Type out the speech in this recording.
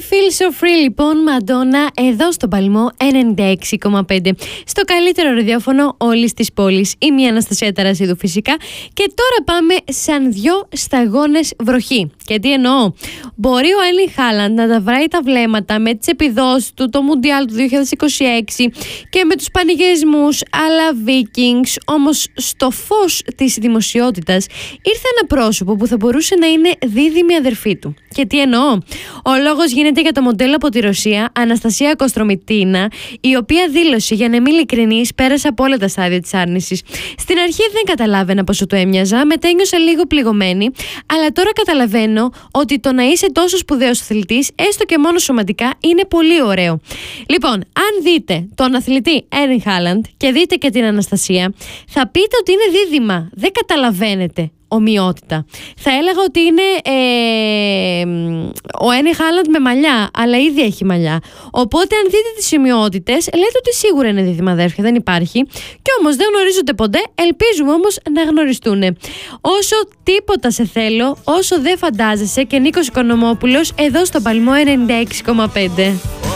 Feel So Free λοιπόν, Μαντόνα, εδώ στον Παλμό 96,5. Στο καλύτερο ραδιόφωνο όλης της πόλης. Είμαι η Αναστασία Ταρασίδου φυσικά. Και τώρα πάμε σαν δυο σταγόνες βροχή. Και τι εννοώ? Μπορεί ο Έρλινγκ Χάλαντ να τα βράει τα βλέμματα με τις επιδόσεις του, το Μουντιάλ του 2026 και με τους πανηγυρισμούς αλλά Vikings. Όμως στο φως της δημοσιότητας ήρθε ένα πρόσωπο που θα μπορούσε να είναι δίδυμη αδερφή του. Και τι εννοώ? Ο λόγος γίνεται για το μοντέλο από τη Ρωσία, Αναστασία Κοστρομιτίνα, η οποία δήλωσε, για να είμαι ειλικρινής, πέρασε από όλα τα στάδια της άρνησης. Στην αρχή δεν καταλάβαινα πόσο το έμοιαζα, μετά ένιωσα λίγο πληγωμένη, αλλά τώρα καταλαβαίνω ότι το να είσαι τόσο σπουδαίος αθλητής, έστω και μόνο σωματικά, είναι πολύ ωραίο. Λοιπόν, αν δείτε τον αθλητή Έρλινγκ Χάλαντ και δείτε και την Αναστασία, θα πείτε ότι είναι δίδυμα. Δεν καταλαβαίνετε ομοιότητα. Θα έλεγα ότι είναι ο Έρλινγκ Χάλαντ με μαλλιά, αλλά ήδη έχει μαλλιά. Οπότε, αν δείτε τις ομοιότητες, λέτε ότι σίγουρα είναι δίδυμα αδέρφια, δεν υπάρχει. Και όμως δεν γνωρίζονται ποτέ, ελπίζουμε όμως να γνωριστούν. Όσο τίποτα σε θέλω, όσο δεν φαντάζεσαι, και Νίκος Οικονομόπουλος εδώ στο Παλμό 96,5.